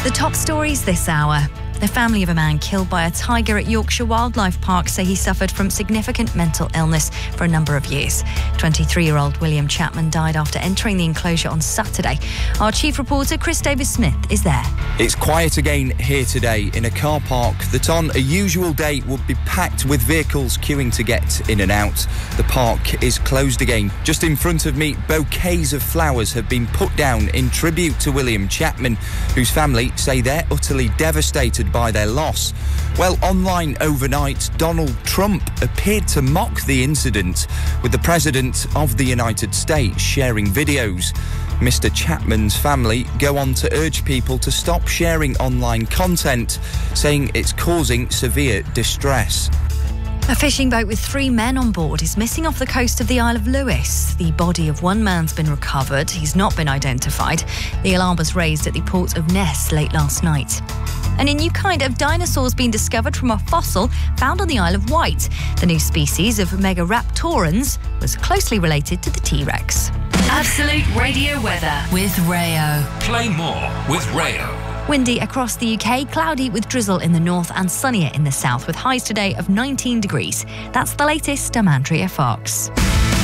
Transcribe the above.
The top stories this hour. The family of a man killed by a tiger at Yorkshire Wildlife Park say he suffered from significant mental illness for a number of years. 23-year-old William Chapman died after entering the enclosure on Saturday. Our chief reporter, Chris Davis-Smith, is there. It's quiet again here today in a car park that on a usual day would be packed with vehicles queuing to get in and out. The park is closed again. Just in front of me, bouquets of flowers have been put down in tribute to William Chapman, whose family say they're utterly devastated by their loss. Well, online overnight, Donald Trump appeared to mock the incident, with the President of the United States sharing videos. Mr. Chapman's family go on to urge people to stop sharing online content, saying it's causing severe distress. A fishing boat with 3 men on board is missing off the coast of the Isle of Lewis. The body of one man's been recovered. He's not been identified. The alarm was raised at the port of Ness late last night. And a new kind of dinosaur has been discovered from a fossil found on the Isle of Wight. The new species of Megaraptorans was closely related to the T-Rex. Absolute Radio weather with Rayo. Play more with Rayo. Windy across the UK, cloudy with drizzle in the north and sunnier in the south, with highs today of 19 degrees. That's the latest. I'm Andrea Fox.